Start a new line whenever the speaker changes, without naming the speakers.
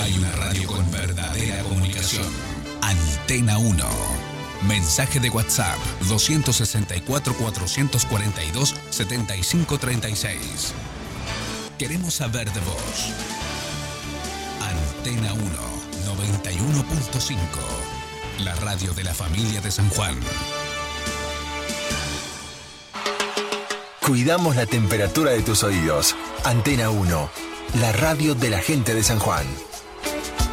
Hay una radio con verdadera comunicación. Antena 1. Mensaje de WhatsApp 264-442-7536. Queremos saber de vos. Antena 1, 91.5. La radio de la familia de San Juan.
Cuidamos la temperatura de tus oídos. Antena 1, la radio de la gente de San Juan.